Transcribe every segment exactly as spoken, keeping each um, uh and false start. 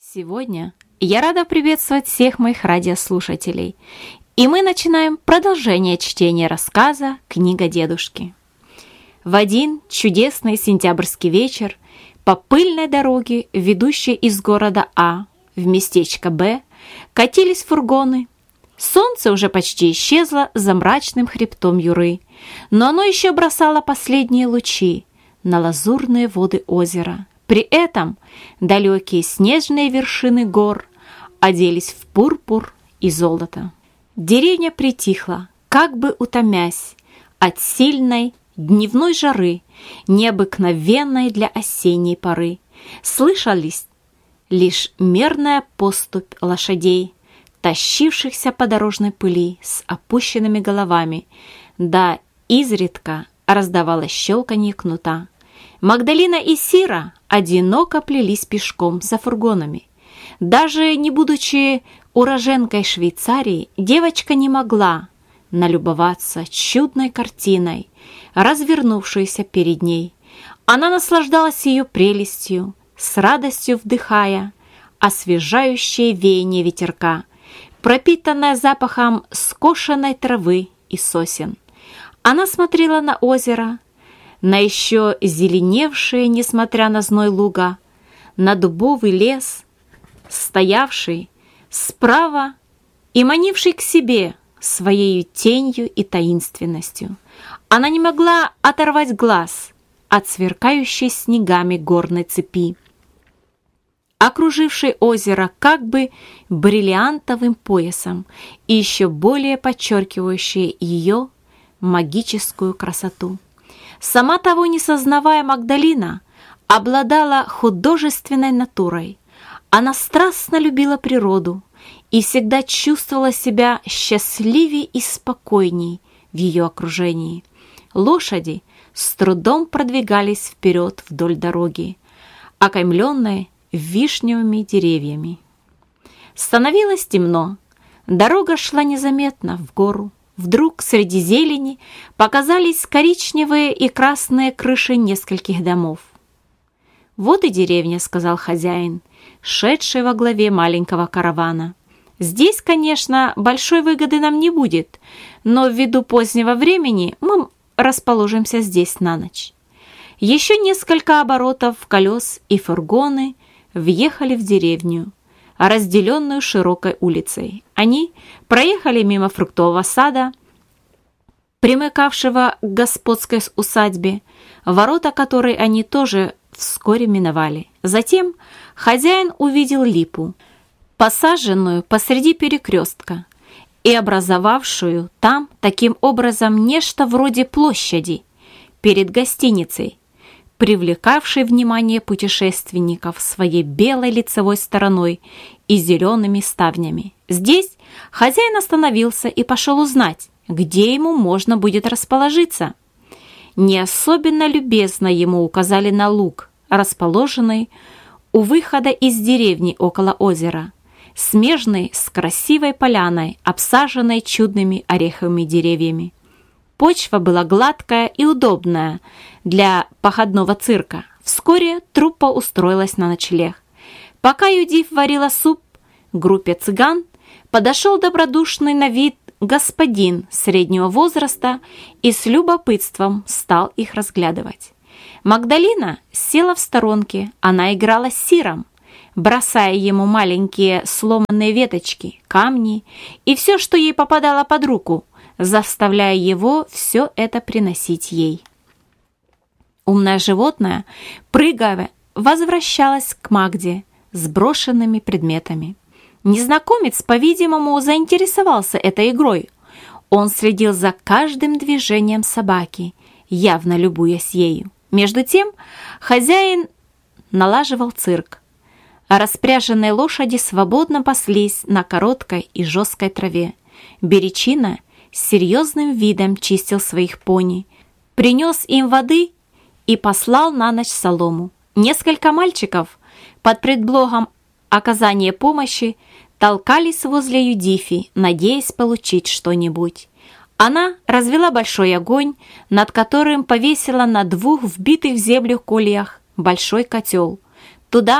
Сегодня я рада приветствовать всех моих радиослушателей, и мы начинаем продолжение чтения рассказа «Книга дедушки». В один чудесный сентябрьский вечер по пыльной дороге, ведущей из города А в местечко Б, катились фургоны. Солнце уже почти исчезло за мрачным хребтом Юры, но оно еще бросало последние лучи на лазурные воды озера. При этом далекие снежные вершины гор оделись в пурпур и золото. Деревня притихла, как бы утомясь от сильной дневной жары, необыкновенной для осенней поры. Слышались лишь мерная поступь лошадей, тащившихся по дорожной пыли с опущенными головами, да изредка раздавалось щелканье кнута. Магдалина и Сира одиноко плелись пешком за фургонами. Даже не будучи уроженкой Швейцарии, девочка не могла налюбоваться чудной картиной, развернувшейся перед ней. Она наслаждалась ее прелестью, с радостью вдыхая освежающее веяние ветерка, пропитанное запахом скошенной травы и сосен. Она смотрела на озеро, на еще зеленевшие, несмотря на зной луга, на дубовый лес, стоявший справа и манивший к себе своей тенью и таинственностью. Она не могла оторвать глаз от сверкающей снегами горной цепи, окружившей озеро как бы бриллиантовым поясом и еще более подчеркивающей ее магическую красоту. Сама того не сознавая, Магдалина обладала художественной натурой. Она страстно любила природу и всегда чувствовала себя счастливее и спокойней в ее окружении. Лошади с трудом продвигались вперед вдоль дороги, окаймленной вишневыми деревьями. Становилось темно, дорога шла незаметно в гору. Вдруг среди зелени показались коричневые и красные крыши нескольких домов. «Вот и деревня», — сказал хозяин, шедший во главе маленького каравана. «Здесь, конечно, большой выгоды нам не будет, но ввиду позднего времени мы расположимся здесь на ночь». Еще несколько оборотов колес и фургоны въехали в деревню, разделенную широкой улицей. Они проехали мимо фруктового сада, примыкавшего к господской усадьбе, ворота которой они тоже вскоре миновали. Затем хозяин увидел липу, посаженную посреди перекрестка и образовавшую там таким образом нечто вроде площади перед гостиницей, привлекавшей внимание путешественников своей белой лицевой стороной и зелеными ставнями. Здесь хозяин остановился и пошел узнать, где ему можно будет расположиться. Не особенно любезно ему указали на луг, расположенный у выхода из деревни около озера, смежный с красивой поляной, обсаженной чудными ореховыми деревьями. Почва была гладкая и удобная для походного цирка. Вскоре труппа устроилась на ночлег. Пока Юдив варила суп группе цыган, подошел добродушный на вид господин среднего возраста и с любопытством стал их разглядывать. Магдалина села в сторонке, она играла с Сиром, бросая ему маленькие сломанные веточки, камни и все, что ей попадало под руку, заставляя его все это приносить ей. Умное животное, прыгая, возвращалось к Магде с брошенными предметами. Незнакомец, по-видимому, заинтересовался этой игрой. Он следил за каждым движением собаки, явно любуясь ею. Между тем хозяин налаживал цирк. Распряженные лошади свободно паслись на короткой и жесткой траве. Беречина с серьезным видом чистил своих пони, принес им воды и послал на ночь солому. Несколько мальчиков под предлогом оказания помощи толкались возле Юдифи, надеясь получить что-нибудь. Она развела большой огонь, над которым повесила на двух вбитых в землю кольях большой котел. Туда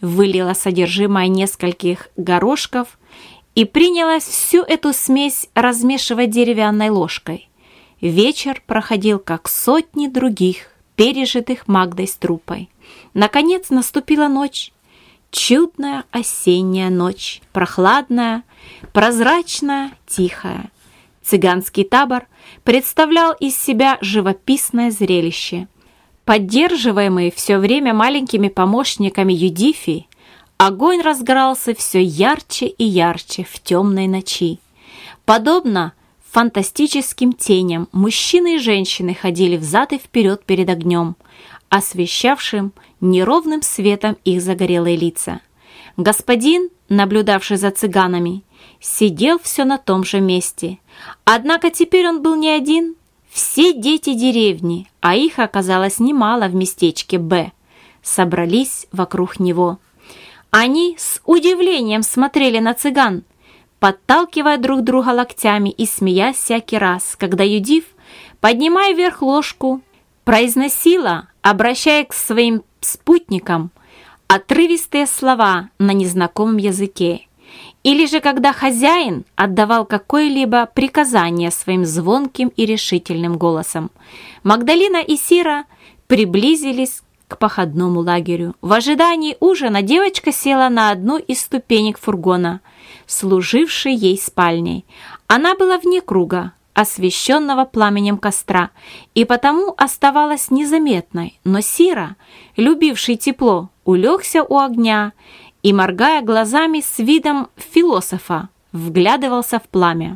вылила содержимое нескольких горошков и принялась всю эту смесь размешивать деревянной ложкой. Вечер проходил, как сотни других, пережитых Магдой с труппой. Наконец наступила ночь. Чудная осенняя ночь, прохладная, прозрачная, тихая. Цыганский табор представлял из себя живописное зрелище. Поддерживаемый все время маленькими помощниками Юдифи, огонь разгорался все ярче и ярче в темной ночи. Подобно фантастическим теням мужчины и женщины ходили взад и вперед перед огнем, освещавшим неровным светом их загорелые лица. Господин, наблюдавший за цыганами, сидел все на том же месте. Однако теперь он был не один. Все дети деревни, а их оказалось немало в местечке Б, собрались вокруг него. Они с удивлением смотрели на цыган, подталкивая друг друга локтями и смеясь всякий раз, когда Юдиф, поднимая вверх ложку, произносила, обращая к своим спутникам, отрывистые слова на незнакомом языке, или же когда хозяин отдавал какое-либо приказание своим звонким и решительным голосом. Магдалина и Сира приблизились к походному лагерю. В ожидании ужина девочка села на одну из ступенек фургона, служившей ей спальней. Она была вне круга, освещенного пламенем костра, и потому оставалась незаметной, но Сира, любивший тепло, улегся у огня и, моргая глазами с видом философа, вглядывался в пламя.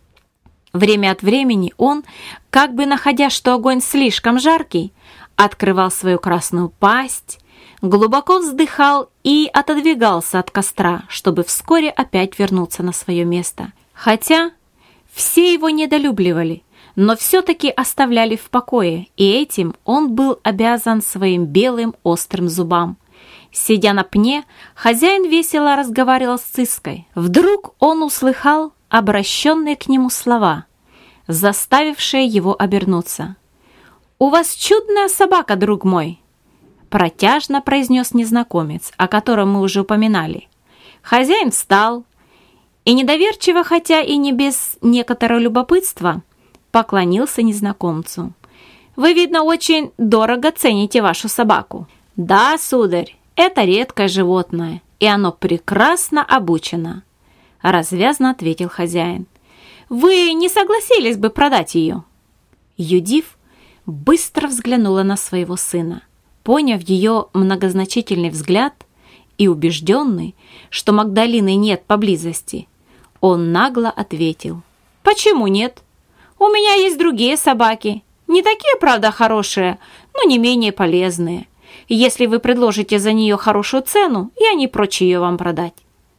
Время от времени он, как бы находя, что огонь слишком жаркий, открывал свою красную пасть, глубоко вздыхал и отодвигался от костра, чтобы вскоре опять вернуться на свое место. Хотя все его недолюбливали, но все-таки оставляли в покое, и этим он был обязан своим белым острым зубам. Сидя на пне, хозяин весело разговаривал с Циской. Вдруг он услыхал обращенные к нему слова, заставившие его обернуться. «У вас чудная собака, друг мой!» Протяжно произнес незнакомец, о котором мы уже упоминали. Хозяин встал и недоверчиво, хотя и не без некоторого любопытства, поклонился незнакомцу. «Вы, видно, очень дорого цените вашу собаку». «Да, сударь, это редкое животное, и оно прекрасно обучено», — развязно ответил хозяин. «Вы не согласились бы продать ее?» Юдиф быстро взглянула на своего сына. Поняв ее многозначительный взгляд и убежденный, что Магдалины нет поблизости, он нагло ответил: «Почему нет? У меня есть другие собаки, не такие, правда, хорошие, но не менее полезные. Если вы предложите за нее хорошую цену, я не прочь ее вам продать».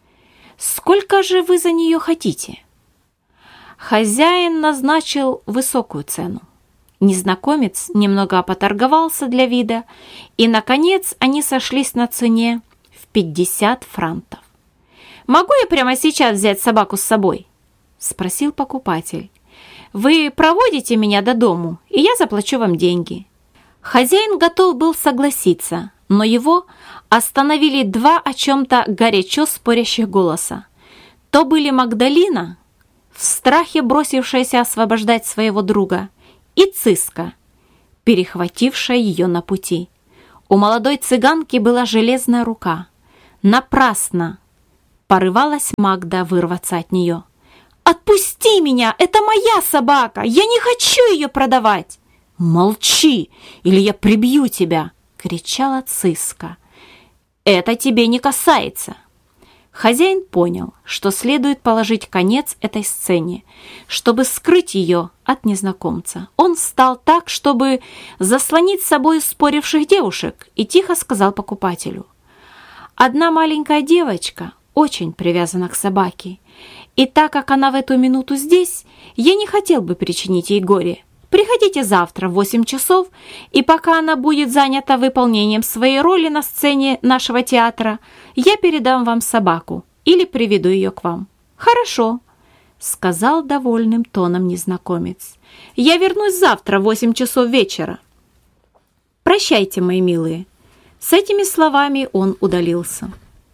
«Сколько же вы за нее хотите?» Хозяин назначил высокую цену. Незнакомец немного поторговался для вида, и, наконец, они сошлись на цене в пятьдесят франтов. «Могу я прямо сейчас взять собаку с собой?» — спросил покупатель. «Вы проводите меня до дому, и я заплачу вам деньги». Хозяин готов был согласиться, но его остановили два о чем-то горячо спорящих голоса. То были Магдалина, в страхе бросившаяся освобождать своего друга, и Циска, перехватившая ее на пути. У молодой цыганки была железная рука. Напрасно порывалась Магда вырваться от нее. «Отпусти меня! Это моя собака! Я не хочу ее продавать!» «Молчи, или я прибью тебя!» — кричала Циска. «Это тебе не касается!» Хозяин понял, что следует положить конец этой сцене, чтобы скрыть ее от незнакомца. Он встал так, чтобы заслонить с собой споривших девушек, и тихо сказал покупателю: «Одна маленькая девочка очень привязана к собаке, и так как она в эту минуту здесь, я не хотел бы причинить ей горе. Приходите завтра в восемь часов, и пока она будет занята выполнением своей роли на сцене нашего театра, я передам вам собаку или приведу ее к вам». «Хорошо», — сказал довольным тоном незнакомец. «Я вернусь завтра в восемь часов вечера». «Прощайте, мои милые», С этими словами он удалился.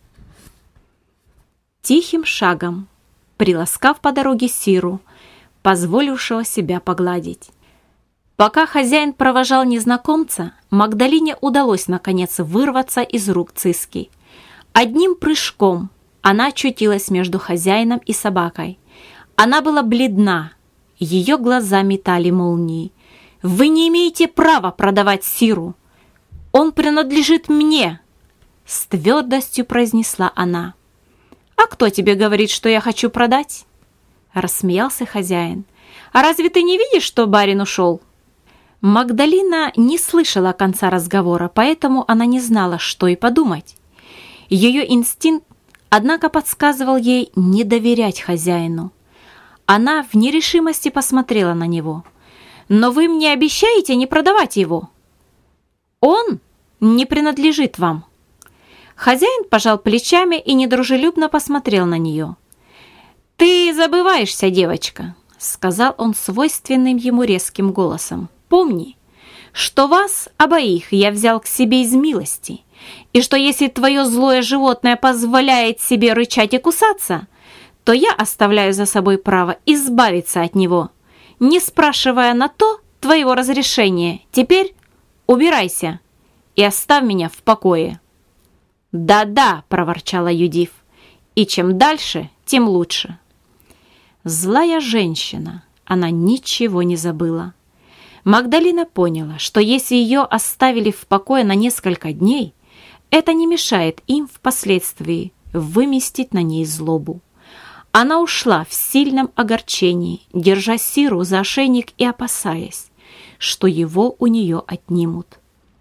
Тихим шагом, приласкав по дороге Сиру, позволившего себя погладить. Пока хозяин провожал незнакомца, Магдалине удалось наконец вырваться из рук Циски. Одним прыжком она очутилась между хозяином и собакой. Она была бледна, ее глаза метали молнии. «Вы не имеете права продавать Сиру! Он принадлежит мне!» С твердостью произнесла она. «А кто тебе говорит, что я хочу продать?» Рассмеялся хозяин. «А разве ты не видишь, что барин ушел?» Магдалина не слышала конца разговора, поэтому она не знала, что и подумать. Ее инстинкт, однако, подсказывал ей не доверять хозяину. Она в нерешимости посмотрела на него. «Но вы мне обещаете не продавать его?» «Он не принадлежит вам». Хозяин пожал плечами и недружелюбно посмотрел на нее. «Ты забываешься, девочка», — сказал он свойственным ему резким голосом. «Помни, что вас обоих я взял к себе из милости, и что если твое злое животное позволяет себе рычать и кусаться, то я оставляю за собой право избавиться от него, не спрашивая на то твоего разрешения. Теперь убирайся и оставь меня в покое». «Да-да», — проворчала Юдиф, — «и чем дальше, тем лучше». Злая женщина, она ничего не забыла. Магдалина поняла, что если ее оставили в покое на несколько дней, это не мешает им впоследствии выместить на ней злобу. Она ушла в сильном огорчении, держа Сиру за ошейник и опасаясь, что его у нее отнимут.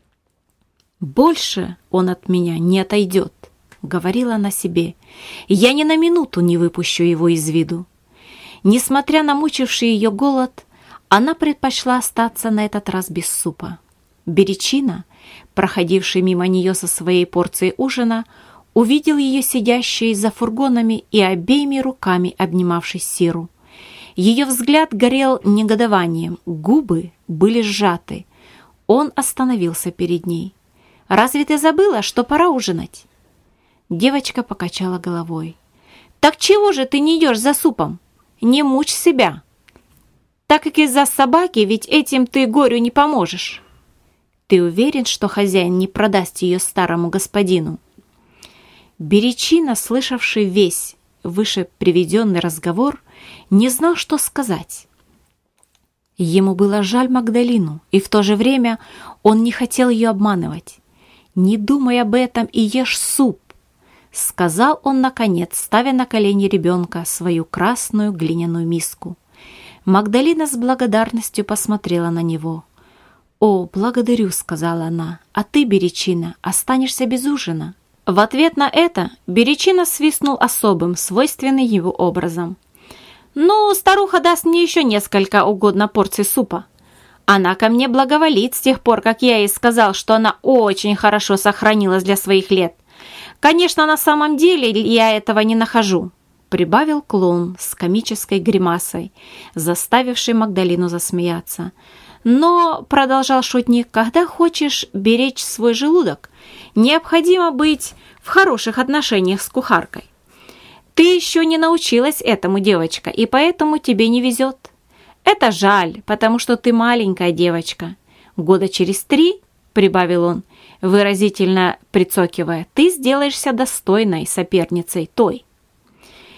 «Больше он от меня не отойдет», — говорила она себе. «Я ни на минуту не выпущу его из виду». Несмотря на мучивший ее голод, она предпочла остаться на этот раз без супа. Беречина, проходивший мимо нее со своей порцией ужина, увидел ее сидящей за фургонами и обеими руками обнимавшей Сиру. Ее взгляд горел негодованием, губы были сжаты. Он остановился перед ней. «Разве ты забыла, что пора ужинать?» Девочка покачала головой. «Так чего же ты не идешь за супом? Не мучь себя. Так как из-за собаки, ведь этим ты горю не поможешь. Ты уверен, что хозяин не продаст ее старому господину?» Беречина, слышавший весь выше приведенный разговор, не знал, что сказать. Ему было жаль Магдалину, и в то же время он не хотел ее обманывать. «Не думай об этом и ешь суп», — сказал он, наконец, ставя на колени ребенка свою красную глиняную миску. Магдалина с благодарностью посмотрела на него. «О, благодарю», — сказала она, — «а ты, Беречина, останешься без ужина». В ответ на это Беречина свистнул особым, свойственным его образом. «Ну, старуха даст мне еще несколько угодно порций супа. Она ко мне благоволит с тех пор, как я ей сказал, что она очень хорошо сохранилась для своих лет. Конечно, на самом деле я этого не нахожу», — прибавил клоун с комической гримасой, заставивший Магдалину засмеяться. «Но, — продолжал шутник, — когда хочешь беречь свой желудок, необходимо быть в хороших отношениях с кухаркой. Ты еще не научилась этому, девочка, и поэтому тебе не везет. Это жаль, потому что ты маленькая девочка. Года через три, — прибавил он, выразительно прицокивая, — ты сделаешься достойной соперницей той».